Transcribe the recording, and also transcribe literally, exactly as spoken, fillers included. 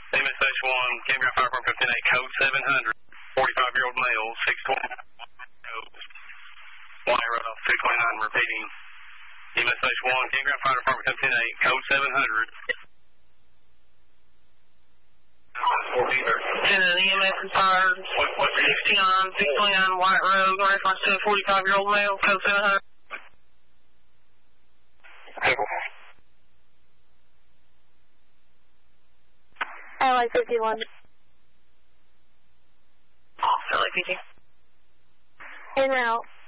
M S H one, Campground Fire Department ten eight, code seven hundred, forty-five-year-old male, six twenty, code White Road, two twenty-nine, repeating. M S H one, Campground Fire Department ten eight, code seven hundred. And then E M S and fire, sixty-nine, six twenty-nine, White Road, reference to a forty-five-year-old male, code seven hundred. L A fifty-one. L A fifty. En route.